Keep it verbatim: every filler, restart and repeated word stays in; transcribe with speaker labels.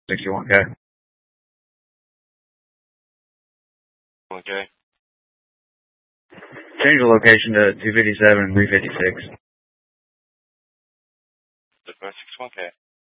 Speaker 1: sixty-one K.
Speaker 2: Okay.
Speaker 1: Change the location to two fifty-seven and three fifty-six.
Speaker 2: sixty-one K.